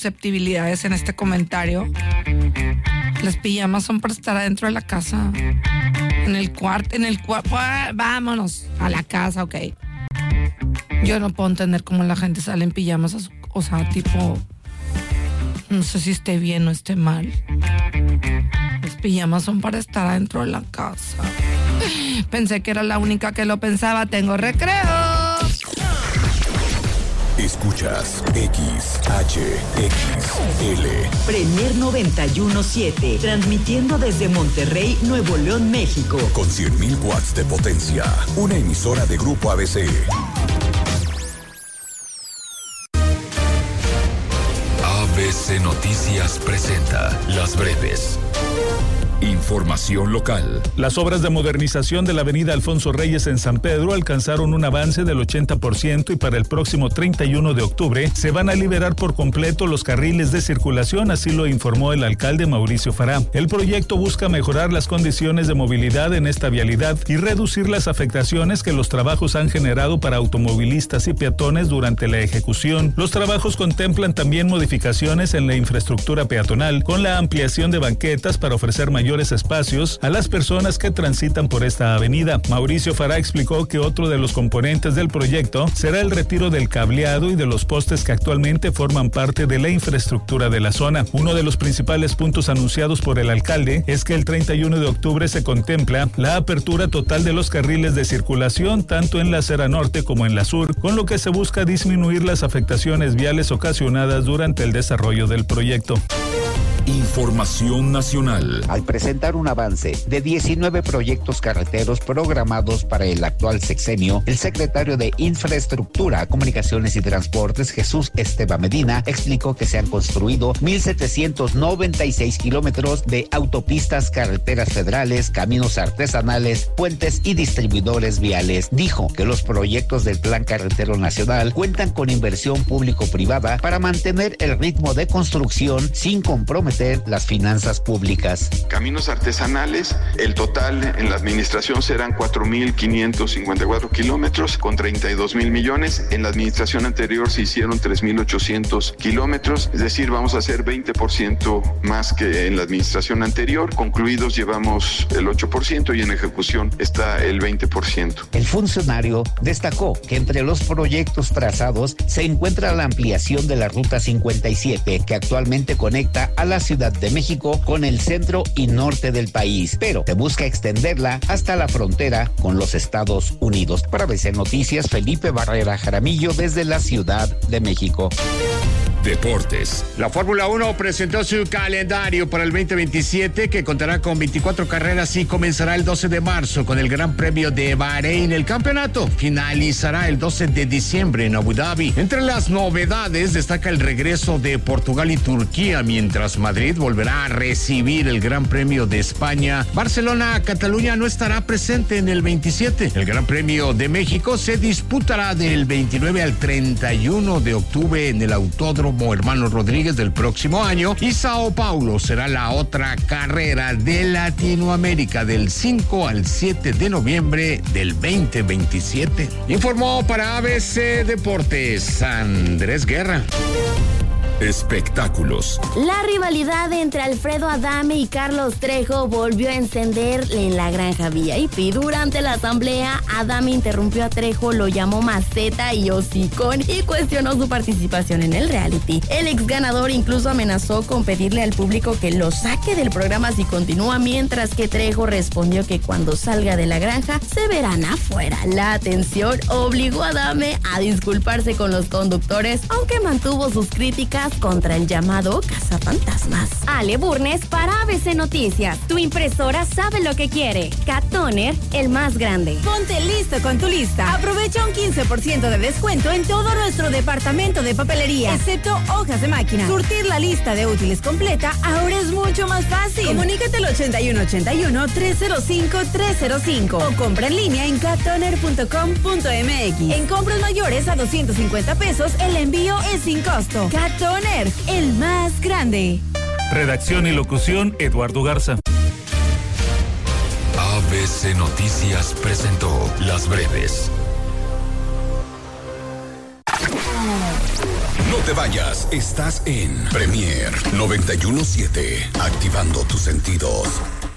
susceptibilidades en este comentario. Las pijamas son para estar adentro de la casa. En el cuarto, vámonos a la casa, ok. Yo no puedo entender cómo la gente sale en pijamas, o sea, tipo, no sé si esté bien o esté mal. Las pijamas son para estar adentro de la casa. Pensé que era la única que lo pensaba. Tengo recreo. Escuchas XHXL Premier 91.7, transmitiendo desde Monterrey, Nuevo León, México. con 100.000 watts de potencia. Una emisora de Grupo ABC. ABC Noticias presenta Las Breves. Información local. Las obras de modernización de la avenida Alfonso Reyes en San Pedro alcanzaron un avance del 80% y para el próximo 31 de octubre se van a liberar por completo los carriles de circulación, así lo informó el alcalde Mauricio Fará. El proyecto busca mejorar las condiciones de movilidad en esta vialidad y reducir las afectaciones que los trabajos han generado para automovilistas y peatones durante la ejecución. Los trabajos contemplan también modificaciones en la infraestructura peatonal, con la ampliación de banquetas para ofrecer mayores espacios a las personas que transitan por esta avenida. Mauricio Fará explicó que otro de los componentes del proyecto será el retiro del cableado y de los postes que actualmente forman parte de la infraestructura de la zona. Uno de los principales puntos anunciados por el alcalde es que el 31 de octubre se contempla la apertura total de los carriles de circulación tanto en la acera norte como en la sur, con lo que se busca disminuir las afectaciones viales ocasionadas durante el desarrollo del proyecto. Información nacional. Al presentar un avance de 19 proyectos carreteros programados para el actual sexenio, el secretario de Infraestructura, Comunicaciones y Transportes, Jesús Esteban Medina, explicó que se han construido 1,796 kilómetros de autopistas, carreteras federales, caminos artesanales, puentes y distribuidores viales. Dijo que los proyectos del Plan Carretero Nacional cuentan con inversión público-privada para mantener el ritmo de construcción sin comprometer las finanzas públicas. Caminos artesanales, el total en la administración serán 4,554 kilómetros con 32,000 millones. En la administración anterior se hicieron 3,800 kilómetros, es decir, vamos a hacer 20% más que en la administración anterior. Concluidos llevamos el 8% y en ejecución está el 20%. El funcionario destacó que entre los proyectos trazados se encuentra la ampliación de la Ruta 57, que actualmente conecta a la Ciudad de México con el centro y norte del país, pero se busca extenderla hasta la frontera con los Estados Unidos. Para ABC Noticias, Felipe Barrera Jaramillo desde la Ciudad de México. Deportes. La Fórmula 1 presentó su calendario para el 2027, que contará con 24 carreras y comenzará el 12 de marzo con el Gran Premio de Bahrein. El campeonato finalizará el 12 de diciembre en Abu Dhabi. Entre las novedades destaca el regreso de Portugal y Turquía, mientras Madrid volverá a recibir el Gran Premio de España. Barcelona-Cataluña no estará presente en el 27. El Gran Premio de México se disputará del 29 al 31 de octubre en el Autódromo Hermanos Rodríguez del próximo año, y Sao Paulo será la otra carrera de Latinoamérica del 5 al 7 de noviembre del 2027. Informó para ABC Deportes Andrés Guerra. Espectáculos. La rivalidad entre Alfredo Adame y Carlos Trejo volvió a encender en la granja VIP. Durante la asamblea, Adame interrumpió a Trejo, lo llamó maceta y hocicón y cuestionó su participación en el reality. El ex ganador incluso amenazó con pedirle al público que lo saque del programa si continúa, mientras que Trejo respondió que cuando salga de la granja se verán afuera. La atención obligó a Adame a disculparse con los conductores, aunque mantuvo sus críticas contra el llamado cazafantasmas. Ale Burnes para ABC Noticias. Tu impresora sabe lo que quiere. Cat Toner, el más grande. Ponte listo con tu lista. Aprovecha un 15% de descuento en todo nuestro departamento de papelería, excepto hojas de máquina. Surtir la lista de útiles completa ahora es mucho más fácil. Comunícate al 8181-305-305 o compra en línea en cattoner.com.mx. En compras mayores a 250 pesos, el envío es sin costo. Cat Toner, el más grande. Redacción y locución, Eduardo Garza. ABC Noticias presentó Las Breves. te vayas, estás en Premier 91.7, activando tus sentidos.